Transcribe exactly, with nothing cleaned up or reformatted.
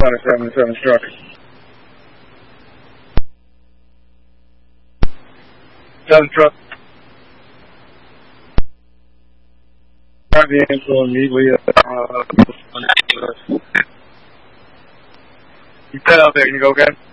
on a seven seven struck. Seven truck. Grab the info immediately. Uh, you set out there. Can you go again?